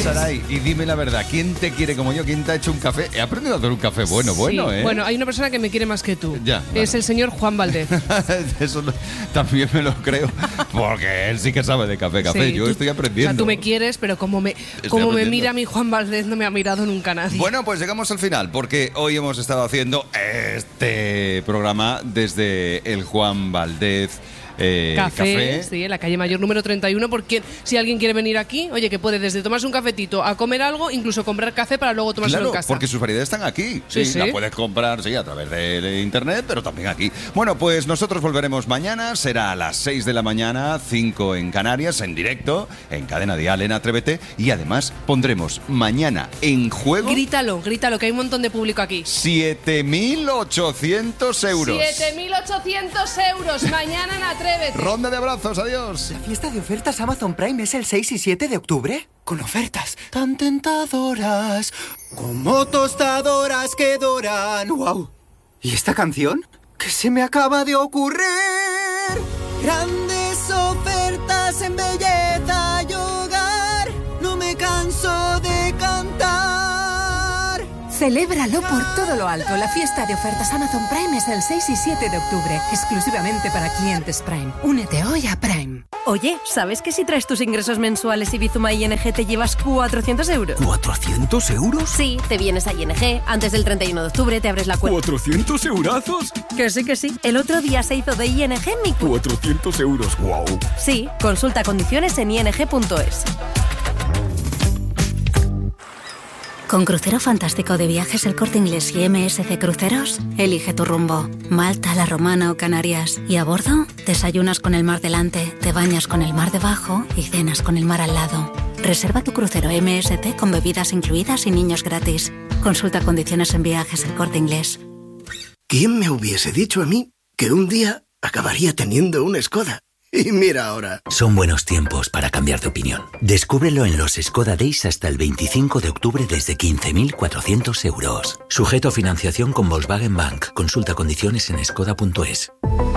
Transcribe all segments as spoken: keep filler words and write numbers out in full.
Saray, y dime la verdad, ¿quién te quiere como yo? ¿Quién te ha hecho un café? He aprendido a hacer un café bueno, sí. bueno, ¿eh? Bueno, hay una persona que me quiere más que tú. Ya, es bueno. el señor Juan Valdez. Eso lo, también me lo creo, porque él sí que sabe de café, café. Sí, yo tú, estoy aprendiendo. O sea, tú me quieres, pero como me, como me mira a mí Juan Valdez, no me ha mirado nunca nadie. Bueno, pues llegamos al final, porque hoy hemos estado haciendo este programa desde el Juan Valdez Eh, café, café, sí, en la calle Mayor número treinta y uno, porque si alguien quiere venir aquí, oye, que puede desde tomarse un cafetito a comer algo, incluso comprar café para luego tomárselo claro, en casa. porque sus variedades están aquí. Sí, Sí, sí. la puedes comprar sí, a través de, de internet, pero también aquí. Bueno, pues nosotros volveremos mañana, será a las seis de la mañana, cinco en Canarias, en directo, en Cadena Dial, en Atrévete, y además pondremos mañana en juego... Grítalo, grítalo, que hay un montón de público aquí. siete mil ochocientos euros. siete mil ochocientos euros mañana en Atrévete. Ronda de abrazos, adiós. ¿La fiesta de ofertas Amazon Prime es el seis y siete de octubre? Con ofertas tan tentadoras como tostadoras que doran. ¡Wow! ¿Y esta canción? ¿Qué se me acaba de ocurrir? Grandes ofertas en belleza y hogar. No me canso de cantar. Celébralo por todo lo alto. La fiesta de ofertas Amazon Prime es el seis y siete de octubre, exclusivamente para clientes Prime. Únete hoy a Prime. Oye, ¿sabes que si traes tus ingresos mensuales y Bizuma I N G te llevas cuatrocientos euros? ¿cuatrocientos euros? Sí, te vienes a I N G, antes del treinta y uno de octubre te abres la cuenta. ¿cuatrocientos eurazos? Que sí, que sí. El otro día se hizo de I N G en mi cuenta. cuatrocientos euros, wow. Sí, consulta condiciones en i n g punto es. Con Crucero Fantástico de Viajes El Corte Inglés y M S C Cruceros, elige tu rumbo. Malta, La Romana o Canarias. Y a bordo, desayunas con el mar delante, te bañas con el mar debajo y cenas con el mar al lado. Reserva tu crucero M S C con bebidas incluidas y niños gratis. Consulta condiciones en Viajes El Corte Inglés. ¿Quién me hubiese dicho a mí que un día acabaría teniendo una Skoda? Y mira ahora. Son buenos tiempos para cambiar de opinión. Descúbrelo en los Skoda Days hasta el veinticinco de octubre desde quince mil cuatrocientos euros. Sujeto a financiación con Volkswagen Bank. Consulta condiciones en skoda punto es.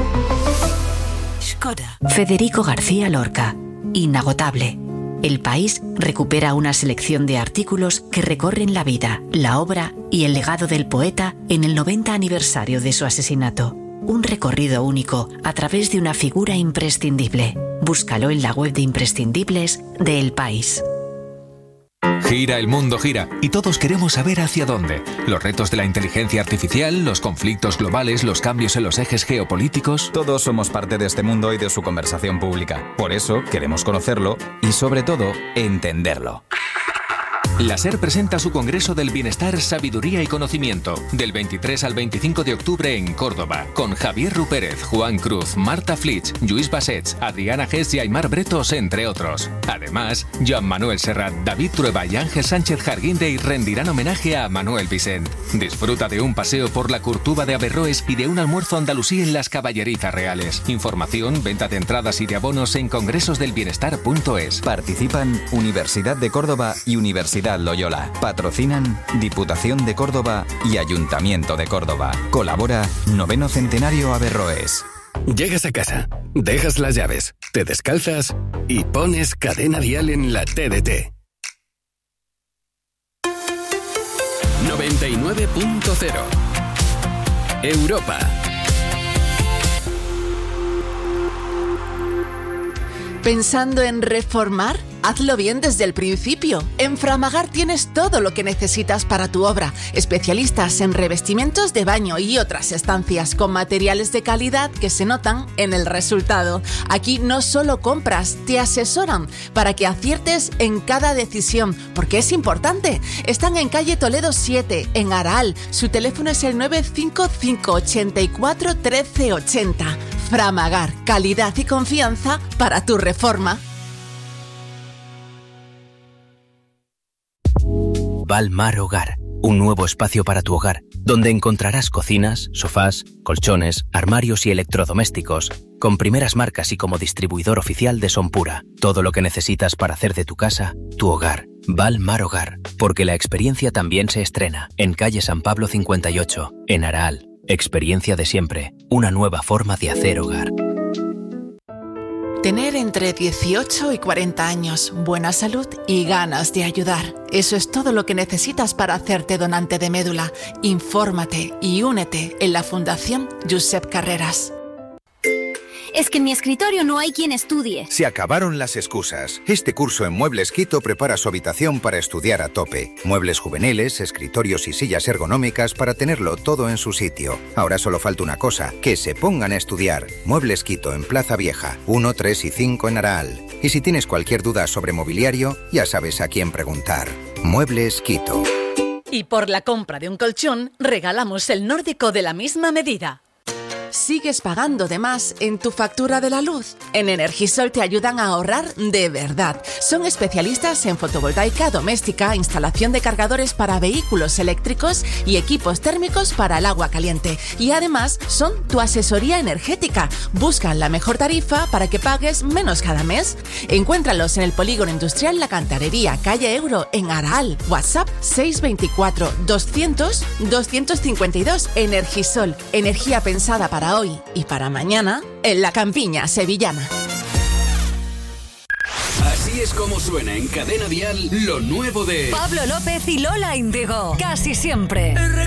Skoda. Federico García Lorca. Inagotable. El País recupera una selección de artículos que recorren la vida, la obra y el legado del poeta en el noventa aniversario de su asesinato. Un recorrido único a través de una figura imprescindible. Búscalo en la web de imprescindibles de El País. Gira, el mundo gira, y todos queremos saber hacia dónde. Los retos de la inteligencia artificial, los conflictos globales, los cambios en los ejes geopolíticos... Todos somos parte de este mundo y de su conversación pública. Por eso queremos conocerlo y, sobre todo, entenderlo. La SER presenta su Congreso del Bienestar, Sabiduría y Conocimiento, del veintitrés al veinticinco de octubre en Córdoba, con Javier Rupérez, Juan Cruz, Marta Flitsch, Lluís Bassets, Adriana Gess y Aymar Bretos, entre otros. Además, Joan Manuel Serrat, David Trueba y Ángel Sánchez Jarguindey rendirán homenaje a Manuel Vicent. Disfruta de un paseo por la Curtuba de Averroes y de un almuerzo andalusí en las Caballerizas Reales. Información, venta de entradas y de abonos en congresosdelbienestar punto es. Participan Universidad de Córdoba y Universidad Loyola. Patrocinan Diputación de Córdoba y Ayuntamiento de Córdoba. Colabora Noveno Centenario Averroes. Llegas a casa, dejas las llaves, te descalzas y pones Cadena Dial en la T D T. noventa y nueve punto cero Europa. ¿Pensando en reformar? Hazlo bien desde el principio. En Framagar tienes todo lo que necesitas para tu obra. Especialistas en revestimientos de baño y otras estancias con materiales de calidad que se notan en el resultado. Aquí no solo compras, te asesoran para que aciertes en cada decisión, porque es importante. Están en calle Toledo siete, en Araal. Su teléfono es el nueve cinco cinco, ocho cuatro, uno tres ocho cero. Framagar, calidad y confianza para tu reforma. Valmar Hogar, un nuevo espacio para tu hogar, donde encontrarás cocinas, sofás, colchones, armarios y electrodomésticos, con primeras marcas y como distribuidor oficial de Sonpura. Todo lo que necesitas para hacer de tu casa tu hogar. Valmar Hogar, porque la experiencia también se estrena en calle San Pablo cincuenta y ocho, en Araal. Experiencia de siempre, una nueva forma de hacer hogar. Tener entre dieciocho y cuarenta años, buena salud y ganas de ayudar. Eso es todo lo que necesitas para hacerte donante de médula. Infórmate y únete en la Fundación Josep Carreras. Es que en mi escritorio no hay quien estudie. Se acabaron las excusas. Este curso en Muebles Quito prepara su habitación para estudiar a tope. Muebles juveniles, escritorios y sillas ergonómicas para tenerlo todo en su sitio. Ahora solo falta una cosa, que se pongan a estudiar. Muebles Quito en Plaza Vieja, uno, tres y cinco en Araal. Y si tienes cualquier duda sobre mobiliario, ya sabes a quién preguntar. Muebles Quito. Y por la compra de un colchón, regalamos el nórdico de la misma medida. ¿Sigues pagando de más en tu factura de la luz? En Energisol te ayudan a ahorrar de verdad. Son especialistas en fotovoltaica doméstica, instalación de cargadores para vehículos eléctricos y equipos térmicos para el agua caliente. Y además son tu asesoría energética. Buscan la mejor tarifa para que pagues menos cada mes. Encuéntralos en el Polígono Industrial La Cantarería, calle Euro, en Araal. WhatsApp seis dos cuatro, doscientos, doscientos cincuenta y dos. Energisol, energía pensada para hoy y para mañana en la campiña sevillana. Así es como suena en Cadena Dial lo nuevo de Pablo López y Lola Índigo. Casi siempre.